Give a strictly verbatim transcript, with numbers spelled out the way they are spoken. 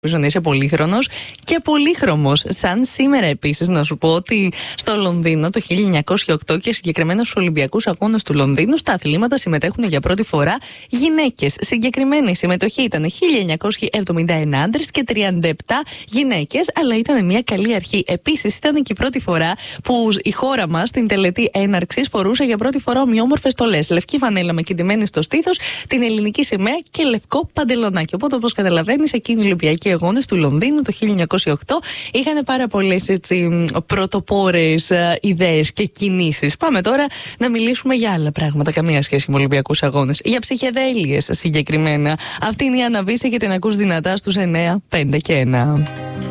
να είσαι πολύχρονος και πολύχρωμος. Σαν σήμερα επίσης να σου πω ότι στο Λονδίνο το χίλια εννιακόσια οκτώ και συγκεκριμένα στους Ολυμπιακούς Αγώνες του Λονδίνου στα αθλήματα συμμετέχουν για πρώτη φορά γυναίκες. Συγκεκριμένη συμμετοχή ήταν χίλια εννιακόσια εβδομήντα ένα άντρες και τριάντα επτά γυναίκες, αλλά ήταν μια καλή αρχή. Επίσης ήταν και η πρώτη φορά που η χώρα μας στην τελετή έναρξης φορούσε για πρώτη φορά ομοιόμορφες στολές. Λευκή φανέλα με κεντυμένη στο στήθος, την ελληνική σημαία και λευκό παντελονάκι. Οπότε, όπως καταλαβαίνεις, εκείνη η Ολυμπιακή Αγώνες του Λονδίνου το χίλια εννιακόσια οκτώ είχαν πάρα πολλές έτσι πρωτοπόρες uh, ιδέες και κινήσεις. Πάμε τώρα να μιλήσουμε για άλλα πράγματα, καμία σχέση με Ολυμπιακούς Αγώνες. Για ψυχεδέλειες συγκεκριμένα. Αυτή είναι η Αναβίση και την ακούς δυνατά στους εννιά, πέντε και ένα.